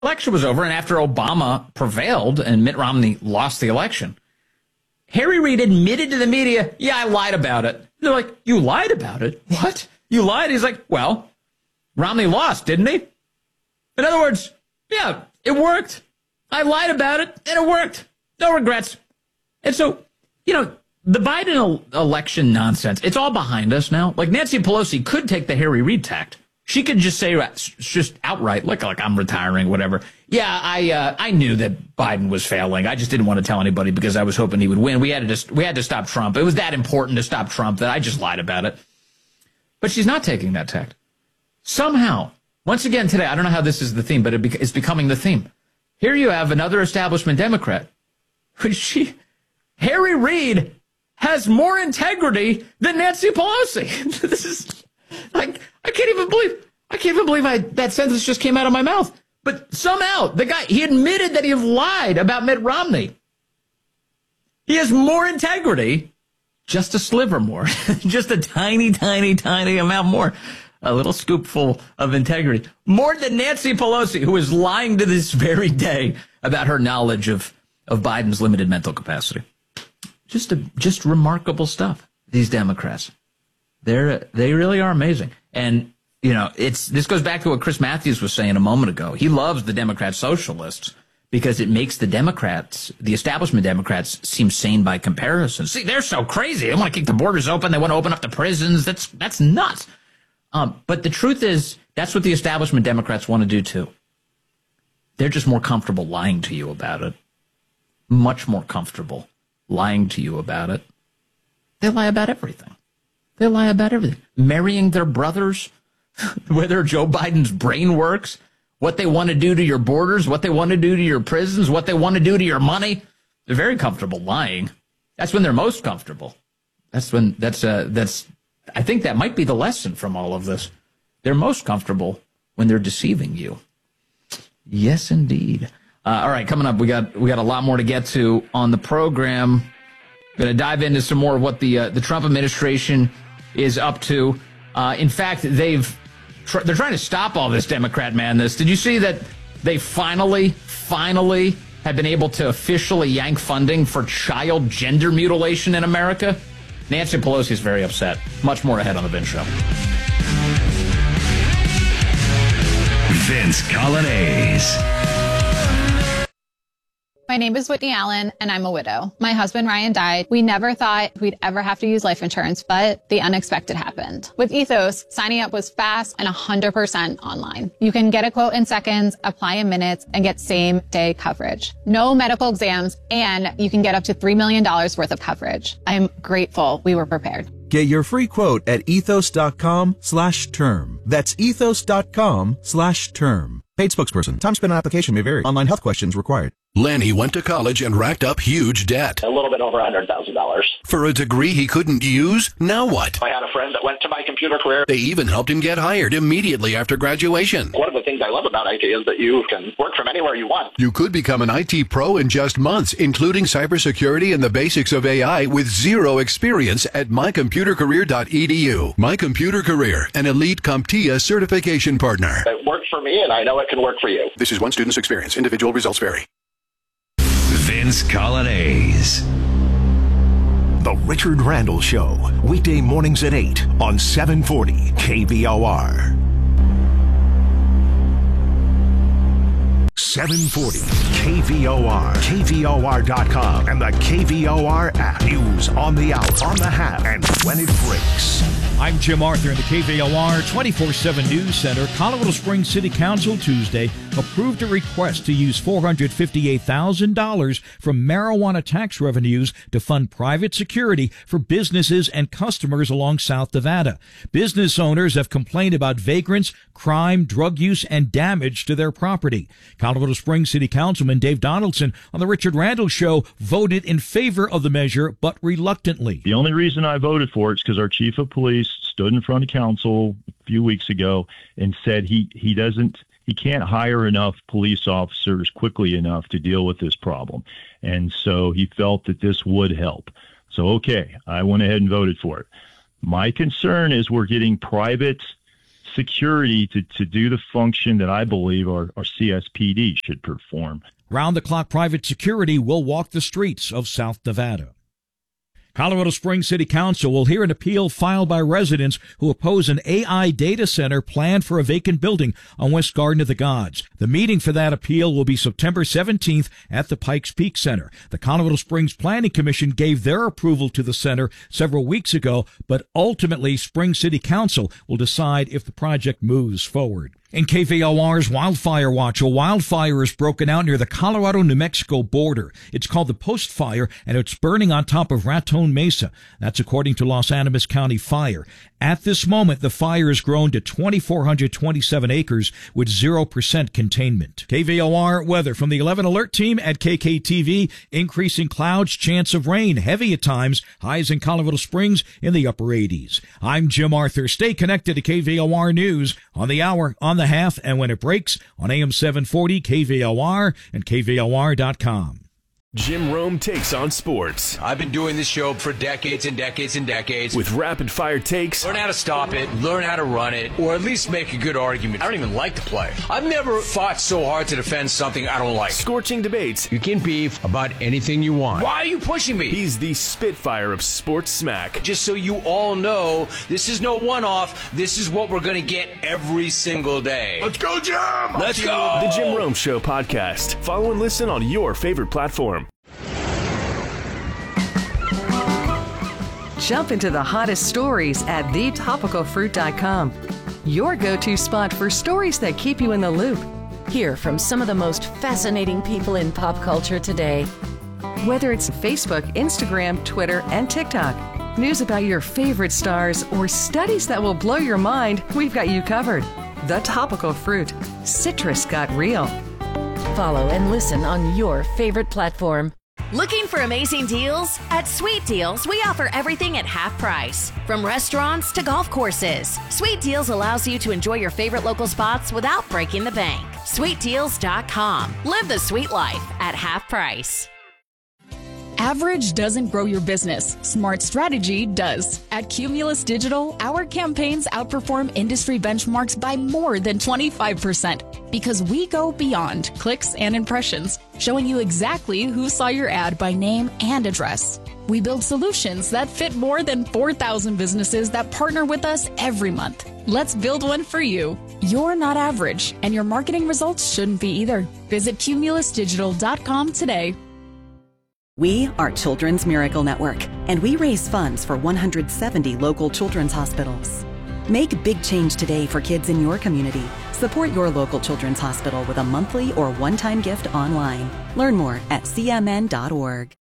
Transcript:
election was over and after Obama prevailed and Mitt Romney lost the election, Harry Reid admitted to the media, yeah, I lied about it. They're like, you lied about it? What? You lied? He's like, well, Romney lost, didn't he? In other words, yeah, it worked. I lied about it, and it worked. No regrets. And so, the Biden election nonsense, it's all behind us now. Like, Nancy Pelosi could take the Harry Reid tact. She could just say, just outright, like I'm retiring, whatever. Yeah, I knew that Biden was failing. I just didn't want to tell anybody because I was hoping he would win. We had to stop Trump. It was that important to stop Trump that I just lied about it. But she's not taking that tact. Somehow, once again today, I don't know how this is the theme, but it's becoming the theme. Here you have another establishment Democrat. Harry Reid has more integrity than Nancy Pelosi. This is like, I can't even believe that sentence just came out of my mouth. But somehow, the guy, he admitted that he lied about Mitt Romney. He has more integrity, just a sliver more, just a tiny, tiny, tiny amount more, a little scoopful of integrity, more than Nancy Pelosi, who is lying to this very day about her knowledge of Biden's limited mental capacity. Just remarkable stuff, these Democrats. They really are amazing. And, this goes back to what Chris Matthews was saying a moment ago. He loves the Democrat socialists because it makes the Democrats, the establishment Democrats, seem sane by comparison. See, they're so crazy. They want to keep the borders open. They want to open up the prisons. That's nuts. But the truth is, that's what the establishment Democrats want to do, too. They're just more comfortable lying to you about it. Much more comfortable lying to you about it. They lie about everything. They lie about everything. Marrying their brothers, whether Joe Biden's brain works, what they want to do to your borders, what they want to do to your prisons, what they want to do to your money. They're very comfortable lying. That's when they're most comfortable. I think that might be the lesson from all of this. They're most comfortable when they're deceiving you. Yes, indeed. All right, coming up, we got a lot more to get to on the program. Going to dive into some more of what the Trump administration is up to. In fact, they're trying to stop all this Democrat madness. Did you see that they finally have been able to officially yank funding for child gender mutilation in America? Nancy Pelosi is very upset. Much more ahead on the Vince Show. Vince Coglianese. My name is Whitney Allen, and I'm a widow. My husband, Ryan, died. We never thought we'd ever have to use life insurance, but the unexpected happened. With Ethos, signing up was fast and 100% online. You can get a quote in seconds, apply in minutes, and get same-day coverage. No medical exams, and you can get up to $3 million worth of coverage. I'm grateful we were prepared. Get your free quote at ethos.com/term. That's ethos.com/term. Paid spokesperson. Time spent on application may vary. Online health questions required. Lanny went to college and racked up huge debt. A little bit over $100,000. For a degree he couldn't use? Now what? I had a friend that went to my computer career. They even helped him get hired immediately after graduation. One of the things I love about IT is that you can work from anywhere you want. You could become an IT pro in just months, including cybersecurity and the basics of AI with zero experience at mycomputercareer.edu. My Computer Career, an elite CompTIA certification partner. It worked for me, and I know it can work for you. This is one student's experience. Individual results vary. Vince Coglianese. The Richard Randall Show, weekday mornings at 8 on 740 KVOR. 740 KVOR, KVOR.com, and the KVOR app. News on the hour, on the half, and when it breaks. I'm Jim Arthur in the KVOR 24/7 News Center. Colorado Springs City Council Tuesday approved a request to use $458,000 from marijuana tax revenues to fund private security for businesses and customers along South Nevada. Business owners have complained about vagrants, crime, drug use, and damage to their property. Colorado Springs City Councilman Dave Donaldson on the Richard Randall Show voted in favor of the measure, but reluctantly. The only reason I voted for it is because our chief of police stood in front of council a few weeks ago and said he can't hire enough police officers quickly enough to deal with this problem. And so he felt that this would help. So, okay, I went ahead and voted for it. My concern is we're getting private security to do the function that I believe our CSPD should perform. Round-the-clock private security will walk the streets of South Nevada. Colorado Springs City Council will hear an appeal filed by residents who oppose an AI data center planned for a vacant building on West Garden of the Gods. The meeting for that appeal will be September 17th at the Pikes Peak Center. The Colorado Springs Planning Commission gave their approval to the center several weeks ago, but ultimately Springs City Council will decide if the project moves forward. In KVOR's Wildfire Watch, a wildfire is broken out near the Colorado-New Mexico border. It's called the Post Fire, and it's burning on top of Raton Mesa. That's according to Los Animas County Fire. At this moment, the fire has grown to 2,427 acres with 0% containment. KVOR weather from the 11 Alert Team at KKTV. Increasing clouds, chance of rain, heavy at times, highs in Colorado Springs in the upper 80s. I'm Jim Arthur. Stay connected to KVOR News on the hour, on the half, and when it breaks on AM 740, KVOR, and KVOR.com. Jim Rome takes on sports. I've been doing this show for decades and decades and decades. With rapid-fire takes. Learn how to stop it, learn how to run it, or at least make a good argument. I don't even like the play. I've never fought so hard to defend something I don't like. Scorching debates. You can beef about anything you want. Why are you pushing me? He's the Spitfire of sports smack. Just so you all know, this is no one-off. This is what we're going to get every single day. Let's go, Jim! Let's go! The Jim Rome Show podcast. Follow and listen on your favorite platform. Jump into the hottest stories at thetopicalfruit.com. Your go-to spot for stories that keep you in the loop. Hear from some of the most fascinating people in pop culture today. Whether it's Facebook, Instagram, Twitter, and TikTok, news about your favorite stars, or studies that will blow your mind, we've got you covered. The Topical Fruit. Citrus got real. Follow and listen on your favorite platform. Looking for amazing deals? At Sweet Deals, we offer everything at half price. From restaurants to golf courses, Sweet Deals allows you to enjoy your favorite local spots without breaking the bank. SweetDeals.com. Live the sweet life at half price. Average doesn't grow your business. Smart strategy does. At Cumulus Digital, our campaigns outperform industry benchmarks by more than 25% because we go beyond clicks and impressions, showing you exactly who saw your ad by name and address. We build solutions that fit more than 4,000 businesses that partner with us every month. Let's build one for you. You're not average, and your marketing results shouldn't be either. Visit cumulusdigital.com today. We are Children's Miracle Network, and we raise funds for 170 local children's hospitals. Make big change today for kids in your community. Support your local children's hospital with a monthly or one-time gift online. Learn more at cmn.org.